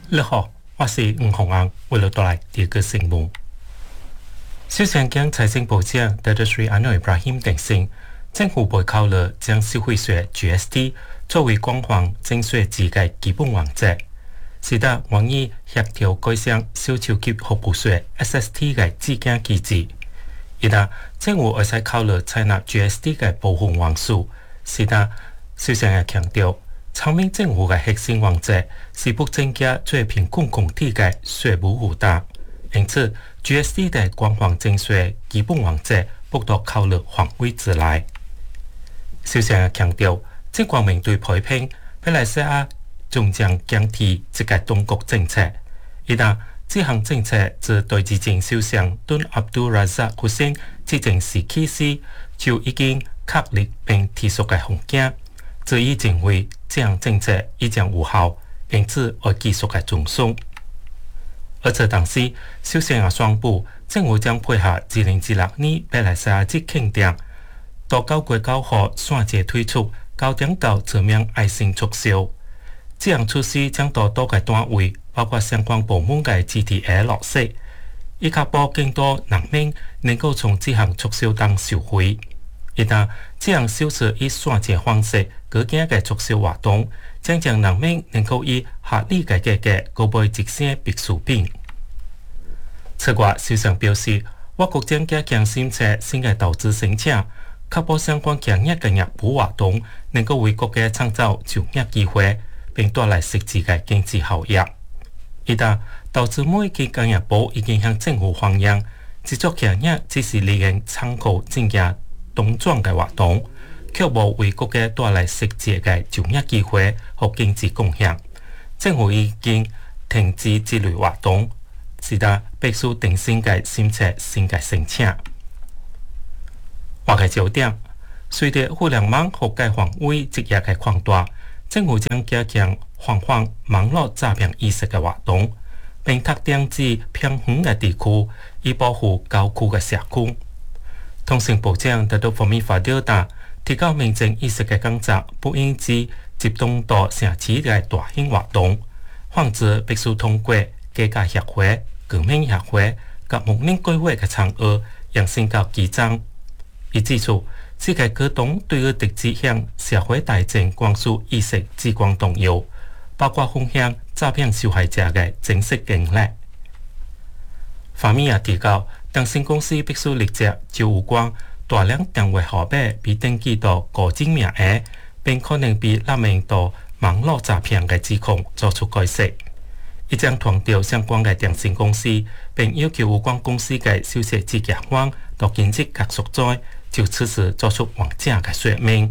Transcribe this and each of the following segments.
你好，我是吴宏安，为了带来第二个新闻。首相将财政部长 Datuk Seri Anwar Ibrahim 定性，政府会考虑将消费税 GST 作为光环征税制的基本原则，使得愿意协调改善小超级服务税 SST 的制定机制。一旦政府会使考虑采纳 GST 的部分元素，使得首相也强调，草民政府的核心原则是不增加最贫困共体的税务负担，因此 GST 的光环征税基本原则不得考虑范围之内。首相也强调，尽管面对批评，马来西亚终将坚持这个中国政策。一旦这项政策自代志前首相敦阿卜杜拉扎胡辛执政时起时，就已经确立并提出的风险。这已认为这项政策已经有效，因此会继续的遵守。而且当时，首相也宣布，政府将配合2016年马来西亚节庆典，到9月9号线节推出9.9致命爱心促销。这项措施将到多个单位，包括相关部门的 GTA 落实，以确保更多人民能够从这项促销中受惠。一旦这样小事以线节方式举行的促销活动，将让人民能够以合理的价格购买一些必需品。此外，首相表示，我国将加强审查新的投资申请，确保相关企业的业务活动能够为国家创造就业机会，并带来实质的经济效益。一旦投资每间工业部已经向政府反映，制作企业只是利用参考正价动转的活动，却无为国家带来实际的就业机会和经济贡献。政府已经停止这类活动，使得必须定新的审查新的申请。外界焦点，随着互联网和解放为职业的扩大，政府将加强防范网络诈骗意识的活动，并特定至偏远的地区，以保护郊区的社区。通讯部长得到方面发表达，提高民众意识的工作不应只集中到城市的大型活动，反之必须通过家家协会、居民协会及牧民规划的参与，延伸到基层。伊指出，这个举动对于特指向社会大众灌输意识至关重要，包括分享诈骗受害者的真实经历。方面也提到，电信公司必须立即就有关大量电话号码被登记到个人名额，并可能被纳入到网络诈骗的指控作出解释。伊将强调相关的电信公司，并要求有关公司的首席执行官到紧急各所在就此事作出完整的说明。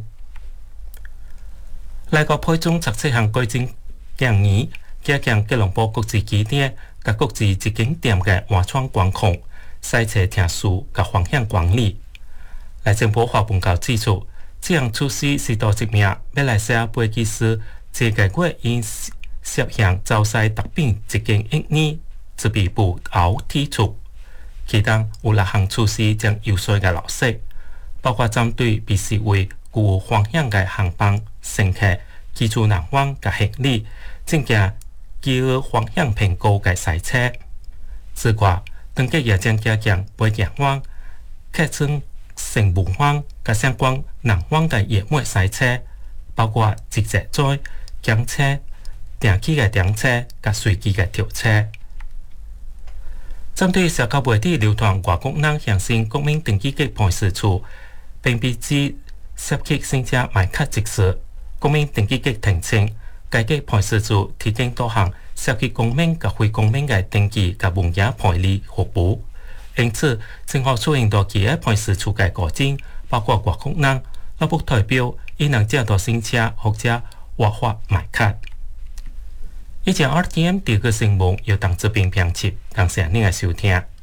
内阁批准17项改正建议，加强吉隆坡国际机场及国际入境店的安全管控、塞车停驶及风险管理。内政部发文告指出，这项措施是到一名马来西亚飞机师这个月因涉嫌遭塞特别一件1年则被捕后提出。其中有6项措施将有序的落实，包括针对被视为具有风险的航班乘客居住人员及行李，增加基于风险评估的塞车。此外，当局也将加强飞行员、客舱乘务员及相关人员的业务塞车，包括直接载、检车、定期的停车及随机的调车。针对社交媒体流传外国人向新国民登记局办事处，并被指涉及申请买卡一事，国民登记局澄清，该局办事处提供多项涉及公民及非公民的登记及文件办理服务。因此，政府出现到其他办事处的个人，包括外国人，也不代表伊能借到新车或者合法买卡。以前 RTM 第二个新闻由邓志斌编辑，感谢您的收听。